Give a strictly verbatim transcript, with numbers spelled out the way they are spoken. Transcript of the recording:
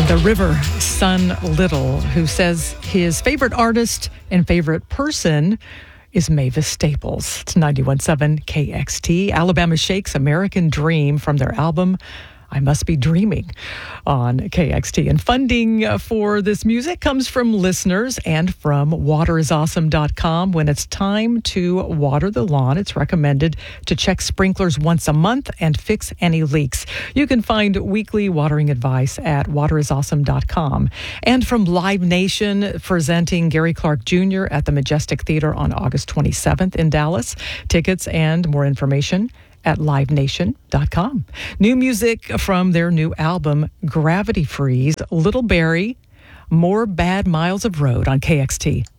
The River, Son Little, who says his favorite artist and favorite person is Mavis Staples. It's ninety-one point seven K X T. Alabama Shakes American Dream from their album I Must Be Dreaming on K X T. And funding for this music comes from listeners and from water is awesome dot com. When it's time to water the lawn, it's recommended to check sprinklers once a month and fix any leaks. You can find weekly watering advice at water is awesome dot com. And from Live Nation, presenting Gary Clark Junior at the Majestic Theater on August twenty-seventh in Dallas. Tickets and more information at live nation dot com. New music from their new album, Gravity Freeze, Little Barry, More Bad Miles of Road on K X T.